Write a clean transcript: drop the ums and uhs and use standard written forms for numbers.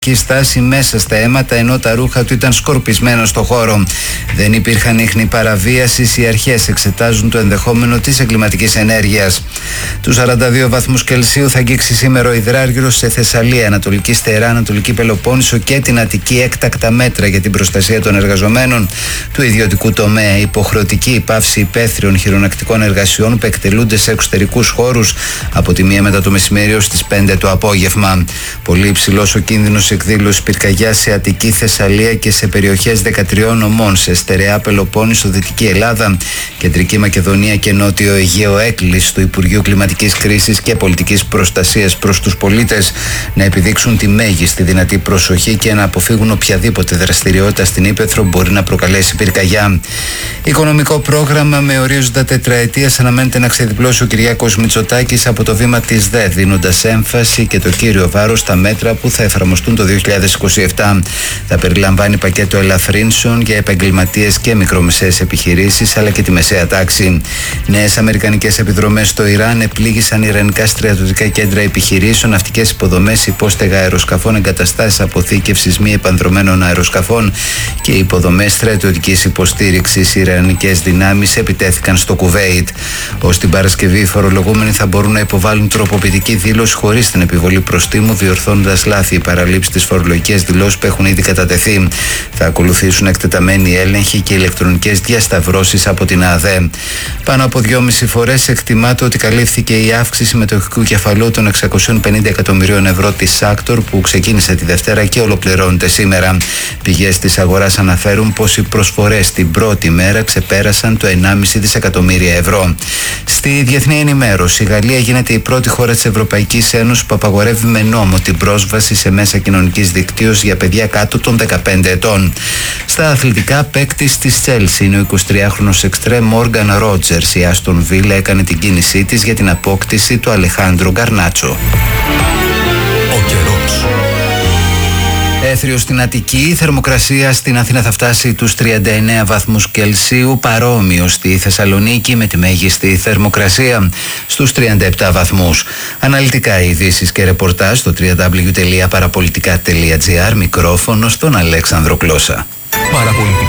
στάση μέσα στα αίματα, ενώ τα ρούχα του ήταν σκορπισμένα στο χώρο. Δεν υπήρχαν ίχνη παραβίασης. Οι αρχές εξετάζουν το ενδεχόμενο της εγκληματικής ενέργειας. Τους 42 βαθμούς Κελσίου θα αγγίξει σήμερα ο υδράργυρος σε Θεσσαλία, Ανατολική Στερά, Ανατολική Πελοπόννησο και την Αττική. Έκτακτα μέτρα για την προστασία των εργαζομένων του ιδιωτικού τομέα. Υποχρεωτική πάυση υπαίθριων χειρονακτικών εργασιών που εκτελούνται σε εξωτερικούς χώρους από τη 1 μετά το μεσημέρι ως τις 5 το απόγευμα. Πολύ υψηλός ο κίνδυνος εκδήλωση πυρκαγιά σε Αττική, Θεσσαλία και σε περιοχές 13 νομών, σε Στερεά, Πελοπόννησο, Δυτική Ελλάδα, Κεντρική Μακεδονία και Νότιο Αιγαίο. Έκκληση του Υπουργείου Κλιματικής Κρίσης και Πολιτικής Προστασίας προς τους πολίτες να επιδείξουν τη μέγιστη δυνατή προσοχή και να αποφύγουν οποιαδήποτε δραστηριότητα στην ύπαιθρο μπορεί να προκαλέσει πυρκαγιά. Οικονομικό πρόγραμμα με ορίζοντα τετραετίας αναμένεται να ξεδιπλώσει ο Κυριάκος Μητσοτάκης από το βήμα της ΔΕ, δίνοντας έμφαση και το κύριο βάρος στα μέτρα που θα εφαρμοστούν το 2027. Θα περιλαμβάνει πακέτο ελαφρύνσεων για επαγγελματίες και μικρομεσαίες επιχειρήσεις αλλά και τη μεσαία τάξη. Νέες αμερικανικές επιδρομές στο Ιράν επλήγησαν ιρανικά στρατιωτικά κέντρα επιχειρήσεων, ναυτικές υποδομές, υπόστεγα αεροσκαφών, εγκαταστάσεις αποθήκευσης μη επανδρωμένων αεροσκαφών και υποδομές στρατιωτικής υποστήριξης. Οι ιρανικές δυνάμεις επιτέθηκαν στο Κουβέιτ. Ως την Παρασκευή, οι φορολογούμενοι θα μπορούν να υποβάλουν τροποποιητική δήλωση χωρίς την επιβολή προστίμου, διορθώνοντας λάθη ή παραλήψεις στις φορολογικές δηλώσεις που έχουν ήδη κατατεθεί. Θα ακολουθήσουν εκτεταμένοι έλεγχοι και ηλεκτρονικές διασταυρώσεις από την ΑΔΕ. Πάνω από 2,5 φορές εκτιμάται ότι καλύφθηκε η αύξηση μετοχικού κεφαλαίου των 650 εκατομμυρίων ευρώ της Άκτορ που ξεκίνησε τη Δευτέρα και ολοκληρώνεται σήμερα. Πηγές της αγοράς αναφέρουν πως οι προσφορές την πρώτη μέρα ξεπέρασαν το 1,5 δισεκατομμύρια ευρώ. Στη διεθνή ενημέρωση, η Γαλλία γίνεται η πρώτη χώρα της Ευρωπαϊκής Ένωσης που απαγορεύει με νόμο την πρόσβαση σε μέσα κοινωνικής δικτύωσης για παιδιά κάτω των 15 ετών. Στα αθλητικά, παίκτης της Τσέλσι είναι ο 23χρονος εξτρέμ Μόργαν Ρότζερς. Η Άστον Βίλα έκανε την κίνησή της για την απόκτηση του Αλεχάντρο Γκαρνάτσο. Ο καιρός. Έθριο στην Αττική, η θερμοκρασία στην Αθήνα θα φτάσει τους 39 βαθμούς Κελσίου, παρόμοιο στη Θεσσαλονίκη με τη μέγιστη θερμοκρασία στους 37 βαθμούς. Αναλυτικά ειδήσεις και ρεπορτάζ στο www.parapolitica.gr, μικρόφωνο στον Αλέξανδρο Κλώσσα.